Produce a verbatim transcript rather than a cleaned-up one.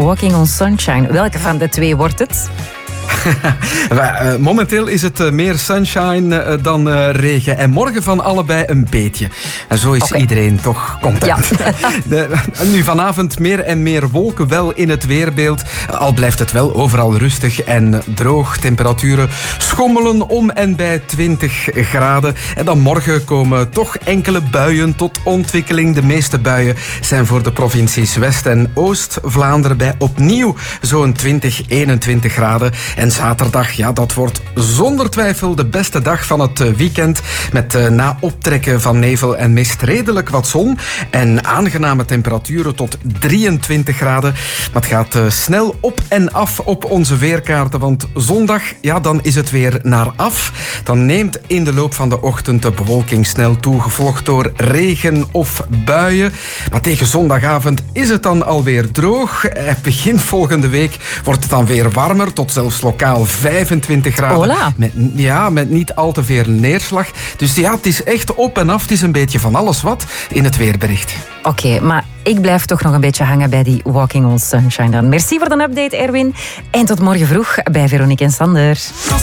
Walking on Sunshine. Welke van de twee wordt het? Momenteel is het meer sunshine dan regen. En morgen van allebei een beetje. En zo is okay. iedereen toch content. Ja. De, nu vanavond meer en meer wolken wel in het weerbeeld. Al blijft het wel overal rustig en droog. Temperaturen schommelen om en bij twintig graden. En dan morgen komen toch enkele buien tot ontwikkeling. De meeste buien zijn voor de provincies West- en Oost-Vlaanderen bij opnieuw zo'n twintig, eenentwintig graden. En zaterdag, ja, dat wordt zonder twijfel de beste dag van het weekend. Met uh, na optrekken van nevel en mist redelijk wat zon. En aangename temperaturen tot drieëntwintig graden. Maar het gaat uh, snel op en af op onze weerkaarten. Want zondag, ja, dan is het weer naar af. Dan neemt in de loop van de ochtend de bewolking snel toe. Gevolgd door regen of buien. Maar tegen zondagavond is het dan alweer droog. Uh, begin volgende week wordt het dan weer warmer. Tot zelfs lokaal vijfentwintig graden. Hola. Met, ja, met niet al te veel neerslag. Dus ja, het is echt op en af. Het is een beetje van alles wat in het weerbericht. Oké, okay, maar ik blijf toch nog een beetje hangen bij die Walking on Sunshine dan. Merci voor de update, Erwin. En tot morgen vroeg bij Veronique en Sander.